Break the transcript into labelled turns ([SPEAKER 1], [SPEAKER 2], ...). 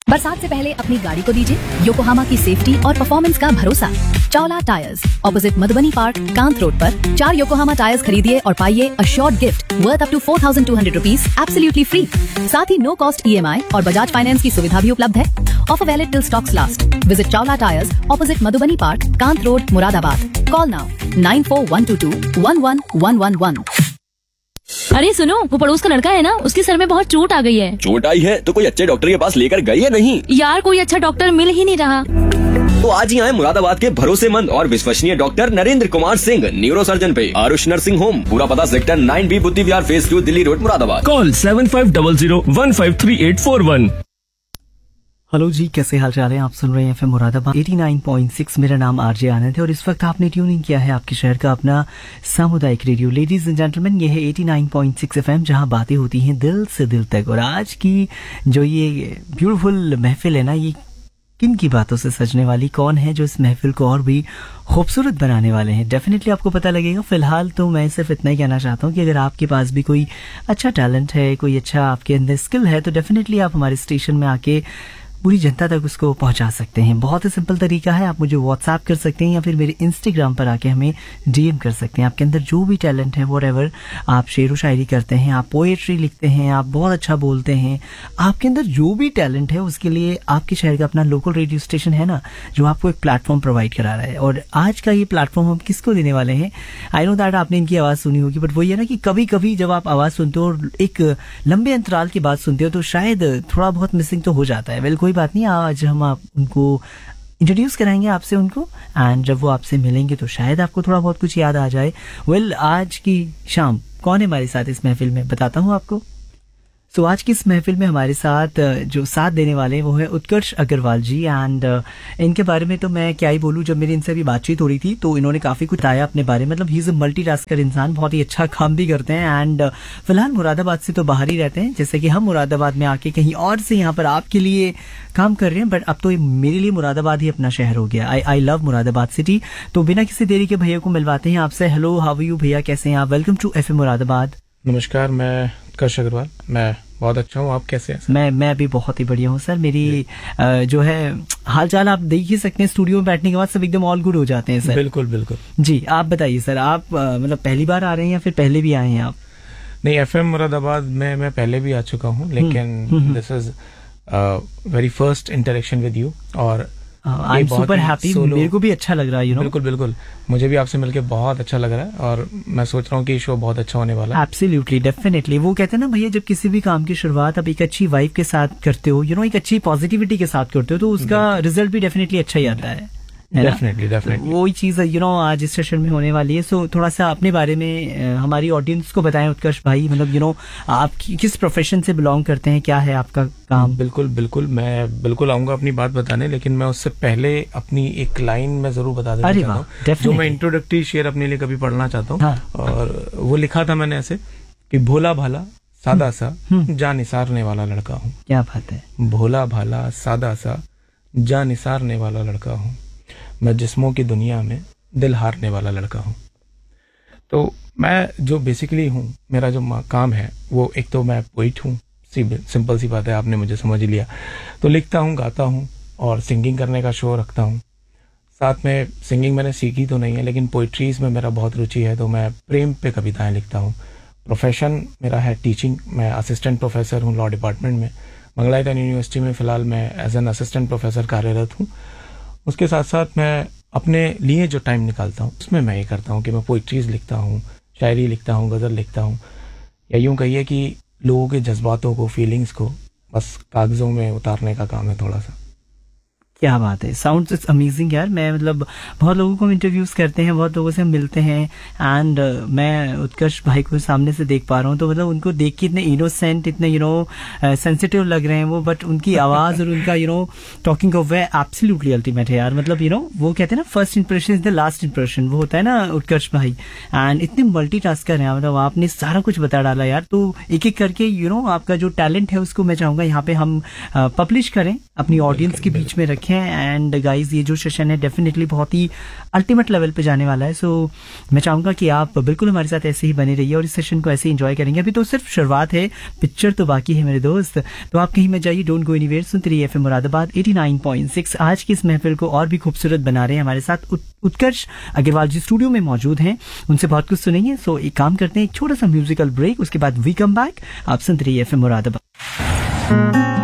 [SPEAKER 1] बरसात से पहले अपनी गाड़ी को दीजिए योकोहामा की सेफ्टी और परफॉर्मेंस का भरोसा। Chawla tyres, opposite Madhubani park, Kant road पर 4 योकोहामा टायर्स खरीदिए और पाइए assured gift worth up to 4,200 rupees absolutely free. साथ ही नो कॉस्ट EMI और बजाज फाइनेंस की सुविधा भी उपलब्ध है। Offer valid till stocks last. Visit Chawla tyres, opposite Madhubani park, Kant road, Moradabad. Call now 94-122-11111।
[SPEAKER 2] अरे सुनो, वो पड़ोस का लड़का है ना, उसके सर में बहुत चोट आ गई है।
[SPEAKER 3] चोट आई है तो कोई अच्छे डॉक्टर के पास लेकर गई है नहीं?
[SPEAKER 2] यार कोई अच्छा डॉक्टर मिल ही नहीं रहा।
[SPEAKER 3] तो आज ही आए मुरादाबाद के भरोसेमंद और विश्वसनीय doctor Narendra Kumar Singh, neuro surgeon पे आरुष नर्सिंग होम। पूरा पता सेक्टर 9B बुद्धि विहार phase 2 Delhi road Moradabad.
[SPEAKER 4] Call 7500153841।
[SPEAKER 5] Hello जी, कैसे हाल चाल है? आप सुन रहे हैं FM मुरादाबाद 89.6। मेरा नाम आरजे आनंद है और इस वक्त आपने ट्यूनिंग किया है आपके शहर का अपना सामुदायिक रेडियो। लेडीज एंड जेंटलमैन, ये है 89.6 FM, जहां बातें होती हैं दिल से दिल तक। और आज की जो ये ब्यूटीफुल महफिल है ना, ये किन की बातों से सजने वाली, कौन है जो इस महफिल को और भी खूबसूरत बनाने वाले हैं, डेफिनेटली आपको पता लगेगा। फिलहाल तो मैं सिर्फ इतना ही कहना चाहता हूँ कि अगर आपके पास भी कोई अच्छा टैलेंट है, कोई अच्छा आपके अंदर स्किल है, तो डेफिनेटली आप हमारे स्टेशन में आके पूरी जनता तक उसको पहुंचा सकते हैं। बहुत ही सिंपल तरीका है, आप मुझे व्हाट्सएप कर सकते हैं या फिर मेरे इंस्टाग्राम पर आके हमें DM कर सकते हैं। आपके अंदर जो भी टैलेंट है, व्हाटएवर, आप शेर व शायरी करते हैं, आप पोएट्री लिखते हैं, आप बहुत अच्छा बोलते हैं, आपके अंदर जो भी टैलेंट है, उसके लिए आपके शहर का अपना लोकल रेडियो स्टेशन है ना, जो आपको एक प्लेटफॉर्म प्रोवाइड करा रहा है। और आज का ये प्लेटफॉर्म हम किसको देने वाले हैं? आई नो दैट आपने इनकी आवाज़ सुनी होगी, बट वही है ना कि कभी कभी जब आप आवाज़ सुनते हो और एक लंबे अंतराल की बात सुनते हो तो शायद थोड़ा बहुत मिसिंग तो हो जाता है। वेल, कोई बात नहीं, आज हम आप उनको इंट्रोड्यूस कराएंगे आपसे उनको, एंड जब वो आपसे मिलेंगे तो शायद आपको थोड़ा बहुत कुछ याद आ जाए। वेल, आज की शाम कौन है हमारे साथ इस महफिल में, बताता हूँ आपको। सो आज की इस महफिल में हमारे साथ जो साथ देने वाले हैं वो है उत्कर्ष अग्रवाल जी। एंड इनके बारे में तो मैं क्या ही बोलूँ, जब मेरी इनसे अभी बातचीत हो रही थी तो इन्होंने काफ़ी कुछ बताया अपने बारे में। मतलब ही इज़ अ मल्टीटास्कर इंसान, बहुत ही अच्छा काम भी करते हैं। एंड फिलहाल मुरादाबाद से तो बाहर ही रहते हैं, जैसे कि हम मुरादाबाद में आके कहीं और से यहाँ पर आपके लिए काम कर रहे हैं। बट अब तो मेरे लिए मुरादाबाद ही अपना शहर हो गया। I love Moradabad city. तो बिना किसी देरी के भैया को मिलवाते हैं आपसे। हेलो, हाउ आर यू भैया, कैसे हैं आप? Welcome to FM Moradabad.
[SPEAKER 6] नमस्कार, मैं उत्कर्ष अग्रवाल, मैं बहुत अच्छा हूँ। आप कैसे हैं?
[SPEAKER 5] मैं भी बहुत ही बढ़िया हूँ सर। मेरी जो है हाल चाल आप देख ही सकते हैं, स्टूडियो में बैठने के बाद सब एकदम ऑल गुड हो जाते हैं सर।
[SPEAKER 6] बिल्कुल बिल्कुल
[SPEAKER 5] जी। आप बताइए सर, आप मतलब पहली बार आ रहे हैं या फिर पहले भी आए हैं आप?
[SPEAKER 6] नहीं, FM मुरादाबाद में मैं पहले भी आ चुका हूँ, लेकिन this is very first interaction with you. और
[SPEAKER 5] आई एम सुपर हैप्पी, मेरे को भी अच्छा लग रहा है, यू नो।
[SPEAKER 6] बिल्कुल बिल्कुल, मुझे भी आपसे मिलके बहुत अच्छा लग रहा है और मैं सोच रहा हूँ कि शो बहुत अच्छा होने वाला है।
[SPEAKER 5] Absolutely, definitely. वो कहते हैं ना भैया, जब किसी भी काम की शुरुआत आप एक अच्छी वाइब के साथ करते हो, यू नो, एक अच्छी पॉजिटिविटी के साथ करते हो, तो उसका रिजल्ट भी डेफिनेटली अच्छा ही आता है।
[SPEAKER 6] डेफिनेटली
[SPEAKER 5] वही चीज, यू नो, आज इस सेशन में होने वाली है। सो थोड़ा सा अपने बारे में हमारी ऑडियंस को बताएं उत्कर्ष भाई। मतलब यू नो, आप किस प्रोफेशन से बिलोंग करते हैं, क्या है आपका काम?
[SPEAKER 6] बिल्कुल बिल्कुल, मैं बिल्कुल आऊंगा अपनी बात बताने, लेकिन मैं उससे पहले अपनी एक लाइन मैं जरूर बता देना चाहता हूँ, जो मैं इंट्रोडक्टरी शेयर अपने लिए कभी पढ़ना चाहता हूँ।
[SPEAKER 5] हाँ।
[SPEAKER 6] और वो लिखा था मैंने ऐसे कि भोला भाला सादा सा जा निसारने वाला लड़का हूँ।
[SPEAKER 5] क्या बात है।
[SPEAKER 6] भोला भाला सादा सा जा निसारने वाला लड़का हूँ, मैं जिस्मों की दुनिया में दिल हारने वाला लड़का हूँ। तो मैं जो बेसिकली हूँ, मेरा जो काम है वो, एक तो मैं पोइट हूँ, सिंपल सी बात है, आपने मुझे समझ लिया। तो लिखता हूँ, गाता हूँ और सिंगिंग करने का शो रखता हूँ। साथ में सिंगिंग मैंने सीखी तो नहीं है, लेकिन पोइट्रीज में मेरा बहुत रुचि है, तो मैं प्रेम पे कविताएं लिखता हूँ। प्रोफेशन मेरा है टीचिंग, मैं असिस्टेंट प्रोफेसर हूँ लॉ डिपार्टमेंट में। मंगलायतन यूनिवर्सिटी में फ़िलहाल मैं एज एन असिस्टेंट प्रोफेसर कार्यरत हूँ। उसके साथ साथ मैं अपने लिए जो टाइम निकालता हूँ उसमें मैं ये करता हूँ कि मैं पोइट्रीज लिखता हूँ, शायरी लिखता हूँ, गज़ल लिखता हूँ, या यूँ कहिए कि लोगों के जज्बातों को, फीलिंग्स को बस कागज़ों में उतारने का काम है थोड़ा सा।
[SPEAKER 5] क्या बात है, साउंड्स इट्स अमेजिंग यार। मैं मतलब बहुत लोगों को इंटरव्यूज करते हैं, बहुत लोगों से हम मिलते हैं, एंड मैं उत्कर्ष भाई को सामने से देख पा रहा हूँ, तो मतलब उनको देख के इतने इनोसेंट, इतने यू नो सेंसिटिव लग रहे हैं वो, बट उनकी आवाज और उनका you know talking of way absolutely ultimate है यार। मतलब यू नो, वो कहते हैं ना, first impression is the last impression, वो होता है ना उत्कर्ष भाई। एंड इतने मल्टीटास्कर हैं, मतलब आपने सारा कुछ बता डाला यार। तो एक एक करके यू नो आपका जो टैलेंट है उसको मैं चाहूंगा यहाँ पे हम पब्लिश करें अपनी ऑडियंस के बीच में रखें। एंड गाइज ये जो सेशन है डेफिनेटली बहुत ही अल्टीमेट लेवल पे जाने वाला है। सो मैं चाहूंगा कि आप बिल्कुल हमारे साथ ऐसे ही बने रहिए और इस सेशन को ऐसे ही एंजॉय करेंगे। अभी तो सिर्फ शुरुआत है, पिक्चर तो बाकी है मेरे दोस्त। तो आप कहीं मत जाइए, डोंट गो एनीवेयर, सुनते रहिए एफएम मुरादाबाद 89.6। आज की इस महफिल को और भी खूबसूरत बना रहे हैं हमारे साथ उत्कर्ष अग्रवाल जी स्टूडियो में मौजूद हैं, उनसे बहुत कुछ सुनेंगे। सो एक काम करते हैं, एक छोटा सा म्यूजिकल ब्रेक, उसके बाद वी कम बैक। आप सुनते रहिए एफएम मुरादाबाद।